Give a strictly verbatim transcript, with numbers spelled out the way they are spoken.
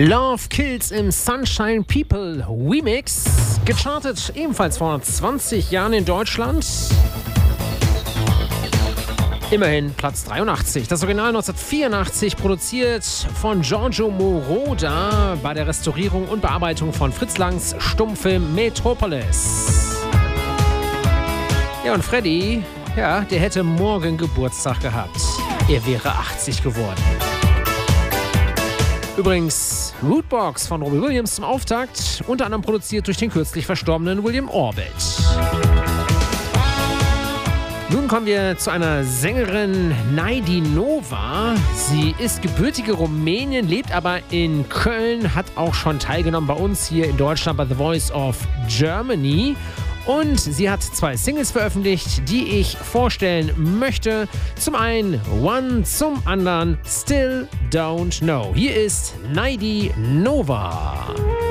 Love Kills im Sunshine People Remix, gechartet ebenfalls vor zwanzig Jahren in Deutschland. Immerhin Platz dreiundachtzig. Das Original neunzehnhundertvierundachtzig, produziert von Giorgio Moroder bei der Restaurierung und Bearbeitung von Fritz Langs Stummfilm Metropolis. Ja, und Freddy, ja, der hätte morgen Geburtstag gehabt. Er wäre achtzig geworden. Übrigens, Rootbox von Robbie Williams zum Auftakt, unter anderem produziert durch den kürzlich verstorbenen William Orbit. Nun kommen wir zu einer Sängerin, Naidi Nova. Sie ist gebürtige Rumänin, lebt aber in Köln, hat auch schon teilgenommen bei uns hier in Deutschland bei The Voice of Germany. Und sie hat zwei Singles veröffentlicht, die ich vorstellen möchte. Zum einen One, zum anderen Still Don't Know. Hier ist Naidi Nova.